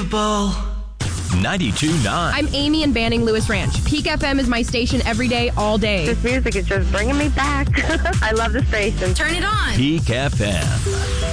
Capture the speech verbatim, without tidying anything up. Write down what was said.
unbelievable. ninety-two point nine. I'm Amy in Banning Lewis Ranch. Peak F M is my station every day, all day. This music is just bringing me back. I love the station. Turn it on. Peak F M.